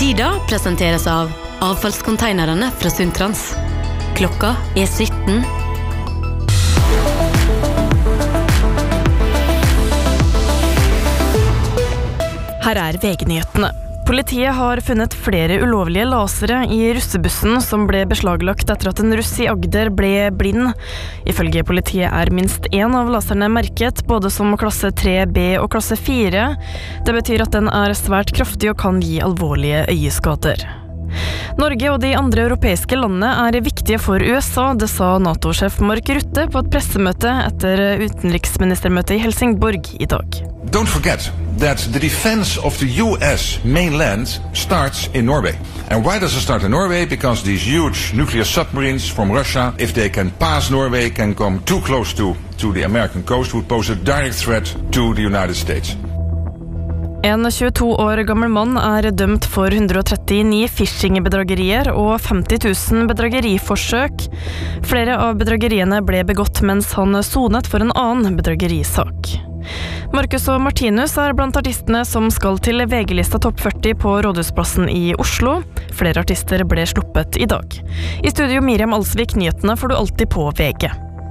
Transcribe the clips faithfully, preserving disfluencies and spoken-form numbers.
Tida presenteres av avfallskonteinerne fra Sundtrans. Klokka er sytten. Her er V G-nyhetene. Politiet har funnet flere ulovlige lasere i russebussen som ble beslaglagt etter at en russ i Agder ble blind. Ifølge politiet er minst en av laserne merket, både som klasse tre B og klasse fire. Det betyr at den er svært kraftig og kan gi alvorlige øyeskader. Norge og de andre europeiske landene er viktige for U S A, det sa NATO-sjef Mark Rutte på et pressemøte etter utenriksministermøtet i Helsingborg i dag. Don't forget that the defense of the U S mainland starts in Norway. And why does it start in Norway? Because these huge nuclear submarines from Russia, if they can pass Norway, can come too close to, to the American coast, would pose a direct threat to the United States. En tjueto år gammel mann er dømt for hundre og trettini phishing-bedragerier og femti tusen bedrageriforsøk. Flere av bedrageriene ble begått mens han sonet for en annen bedragerisak. Marcus og Martinus er blant artistene som skal til V G-lista topp førti på Rådhusplassen i Oslo. Flere artister ble sluppet i dag. I studio Miriam Alsvik, nyhetene får du alltid på V G.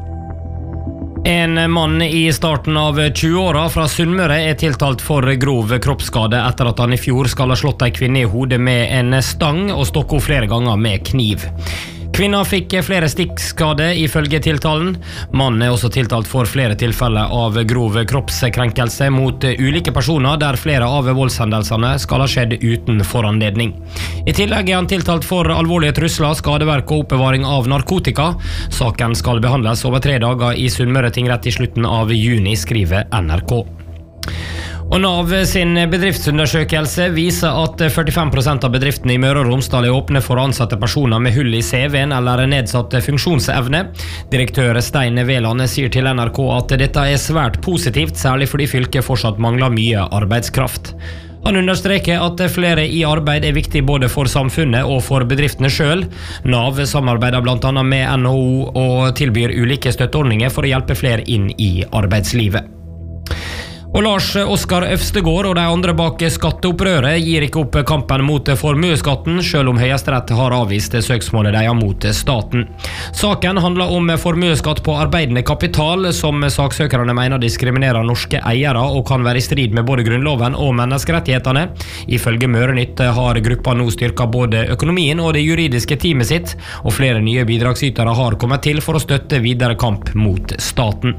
En mann i starten av tjueåra fra Sunnmøre er tiltalt for grov kroppsskade etter at han i fjor skal ha slått en kvinne i hodet med en stang og stokket henne flere ganger med kniv. Kvinna fikk flere stikkskade ifølge tiltalen. Mannen er også tiltalt for flere tilfeller av grov kroppskrenkelse mot ulike personer der flere av voldshendelsene skal ha skjedd uten foranledning. I tillegg er han tiltalt for alvorlige trusler, skadeverk og oppbevaring av narkotika. Saken skal behandles over tre dager i Sunnmøre tingrett i slutten av juni, skriver N R K. Og Nav sin bedriftsundersøkelse viser at førtifem prosent av bedriftene i Møre og Romsdal er åpne for å ansette personer med hull i C V-en eller nedsatt funksjonsevne. Direktør Stein Veland sier til N R K at dette er svært positivt, særlig fordi fylket fortsatt mangler mye arbeidskraft. Han understreker at flere i arbeid er viktig både for samfunnet og for bedriftene selv. Nav samarbeider blant annet med N H O og tilbyr ulike støtteordninger for å hjelpe flere inn i arbeidslivet. Og Lars Oskar Øvstegård og de andre bak skatteopprøret gir ikke opp kampen mot formueskatten, selv om Høyesterett har avvist søksmålet de har mot staten. Saken handler om formueskatt på arbeidende kapital, som saksøkerne mener diskriminerer norske eiere og kan være i strid med både grunnloven og menneskerettighetene. Ifølge Mørenytt har gruppa nå styrket både økonomien og det juridiske teamet sitt, og flere nye bidragsytere har kommet til for å støtte videre kamp mot staten.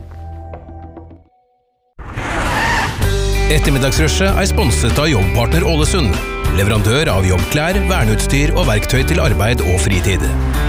Ettermiddagsrushet er sponset av Jobbpartner Ålesund, leverandør av jobbklær, verneutstyr og verktøy til arbeid og fritid.